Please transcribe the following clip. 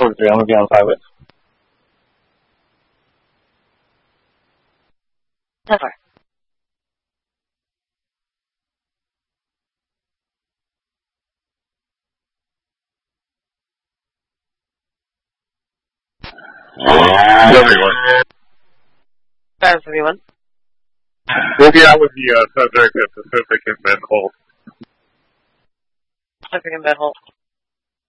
43, I'm going to be on 5 with. 10-4. Everyone. We'll be out with the subject at Pacific and Ben Holt. Pacific and Ben Holt.